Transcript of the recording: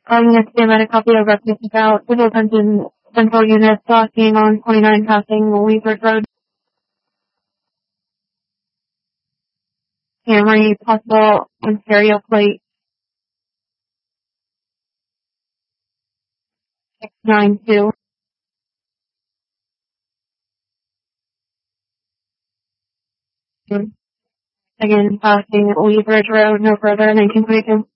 Next game at a copy of Refuge about Civil Pension Central Unit stalking on 29 passing Weaver Road. Camry, possible Ontario plate 692. Again, passing Weaver Road, no further, 1922.